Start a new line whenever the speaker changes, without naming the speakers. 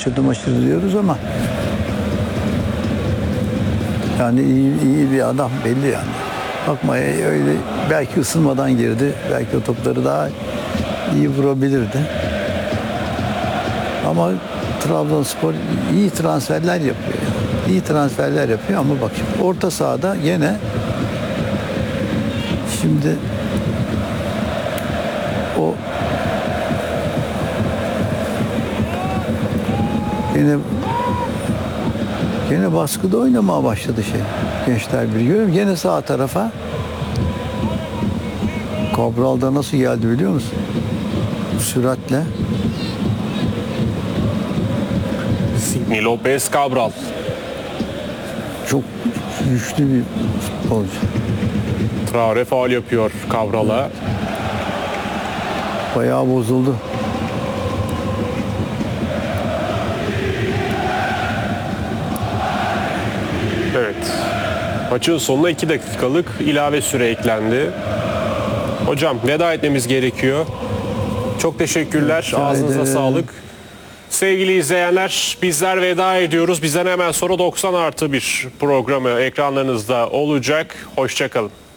maçır diyoruz ama yani iyi bir adam belli yani. Bakma öyle belki ısınmadan girdi. Belki o topları daha iyi vurabilirdi. Ama Trabzonspor iyi transferler yapıyor. Yani. İyi transferler yapıyor ama bak şimdi orta sahada yine şimdi o yine baskıda oynamaya başladı Gençler Birliği. Görüyorum yine sağ tarafa Cabral da nasıl geldi biliyor musun? Süratle.
Sidney Lopez Cabral.
Çok güçlü bir futbolcu.
Traore faul yapıyor Cabral'a.
Bayağı bozuldu.
Evet. Maçın sonuna 2 dakikalık ilave süre eklendi. Hocam veda etmemiz gerekiyor. Çok teşekkürler.
Rica
Ağzınıza
ederim.
sağlık. Sevgili izleyenler, bizler veda ediyoruz. Bizden hemen sonra 90+1 programı ekranlarınızda olacak. Hoşça kalın.